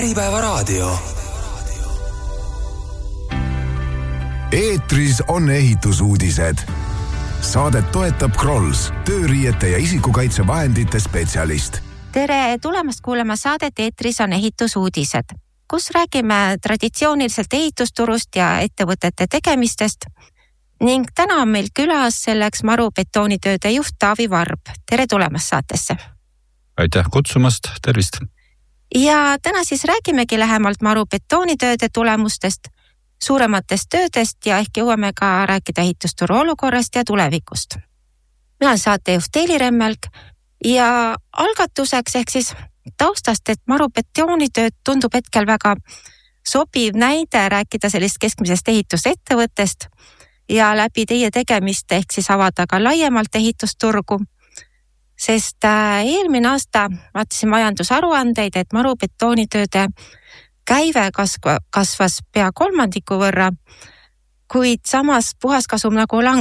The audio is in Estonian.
Äripäevaraadio. Eetris on ehitusuudised. Saadet toetab Krolls, tööriiete ja isikukaitsevahendite spetsialist. Tere tulemast kuulema saadet Eetris on ehitusuudised, kus räägime traditsiooniliselt ehitusturust ja ettevõtete tegemistest. Ning täna on meil külas selleks Maru betoonitööde juht Taavi Varb. Tere tulemast saatesse. Aitäh kutsumast, tervist. Ja täna siis räägimegi lähemalt Maru betoonitööde tulemustest, suurematest töödest ja ehk jõuame ka rääkida ehitusturu olukorrast ja tulevikust. Mina olen saatejuht Teeli Remmelg ja algatuseks ehk siis taustast, et Maru betoonitööd tundub hetkel väga sobiv näide rääkida sellist keskmisest ehitusettevõttest ja läbi teie tegemist ehk siis avada ka laiemalt ehitusturgu. Sest eelmine aasta vaatasin majandusaruandeid, et Maru betoonitööde käive kasvas pea 1/3 võrra, kuid samas puhaskasum nagu